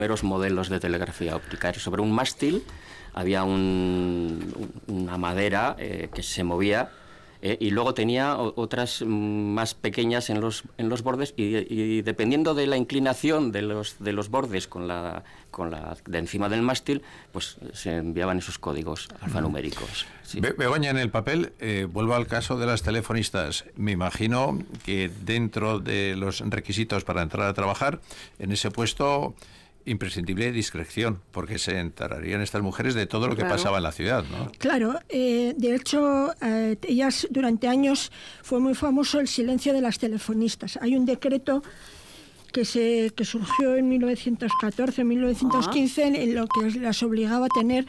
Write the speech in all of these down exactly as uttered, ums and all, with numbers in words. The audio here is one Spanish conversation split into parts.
primeros modelos de telegrafía óptica. Sobre un mástil había un, una madera eh, que se movía eh, y luego tenía o, otras más pequeñas en los, en los bordes y, y dependiendo de la inclinación de los, de los bordes con la, con la de encima del mástil, pues se enviaban esos códigos alfanuméricos. Sí. Be Begoña, en el papel, eh, vuelvo al caso de las telefonistas. Me imagino que dentro de los requisitos para entrar a trabajar, en ese puesto, imprescindible discreción, porque se enterarían estas mujeres de todo lo que claro. pasaba en la ciudad, ¿no? Claro, eh, de hecho, eh, ellas durante años fue muy famoso el silencio de las telefonistas. Hay un decreto que se que surgió en mil novecientos catorce, mil novecientos quince, en, en lo que las obligaba a tener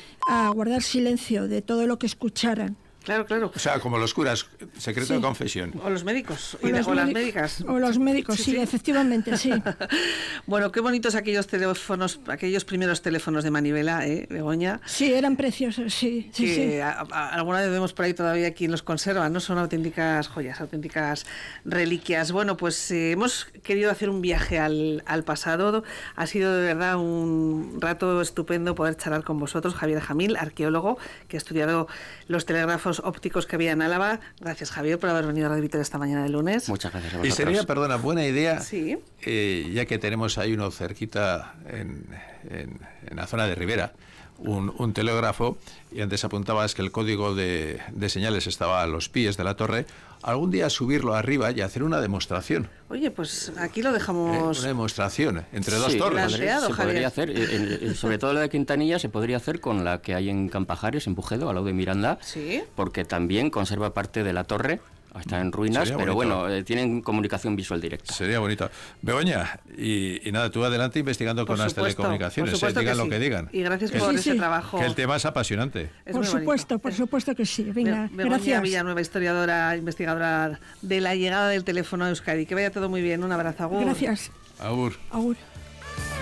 a guardar silencio de todo lo que escucharan. Claro, claro. O sea, como los curas, secreto sí. de confesión. O los médicos, o, y los o las médicas. O los médicos, sí, sí, sí. efectivamente, sí. Bueno, qué bonitos aquellos teléfonos, aquellos primeros teléfonos de manivela, ¿eh, Begoña? Sí, eran preciosos, sí. sí, que sí. A, a, alguna vez vemos por ahí todavía quien los conserva, ¿no? Son auténticas joyas, auténticas reliquias. Bueno, pues eh, hemos querido hacer un viaje al, al pasado. Ha sido de verdad un rato estupendo poder charlar con vosotros. Javier Jamil, arqueólogo, que ha estudiado los telégrafos ópticos que había en Álava. Gracias, Javier, por haber venido a Radio Vitoria esta mañana de lunes. Muchas gracias a vosotros. Y sería, perdona, buena idea, sí. eh, ya que tenemos ahí uno cerquita en, en, en la zona de Ribera, un, un telégrafo, y antes apuntabas que el código de, de señales estaba a los pies de la torre, algún día subirlo arriba y hacer una demostración. Oye, pues aquí lo dejamos... Eh, una demostración entre dos sí, torres. Planteado, se Javier. podría hacer, en, en, sobre todo la de Quintanilla, se podría hacer con la que hay en Campajares, en Bujedo, al lado de Miranda, ¿sí? porque también conserva parte de la torre. Está en ruinas, Sería pero bonito. bueno, eh, tienen comunicación visual directa. Sería bonito. Begoña, y, y nada, tú adelante investigando por con supuesto, las telecomunicaciones, por eh, digan que lo sí. que digan. Y gracias que por sí, ese sí. trabajo. Que el tema es apasionante. Es por supuesto, por supuesto que sí. Venga, Be Begoña gracias. Villanueva, historiadora, investigadora de la llegada del teléfono a Euskadi. Que vaya todo muy bien. Un abrazo. Agur. Gracias. Agur. Agur.